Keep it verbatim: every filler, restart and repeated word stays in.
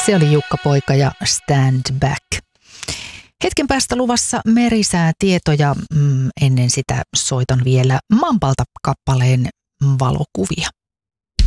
Se oli Jukka Poika ja Stand Back. Hetken päästä luvassa merisäätietoja. Mm, ennen sitä soitan vielä Mampalta kappaleen valokuvia.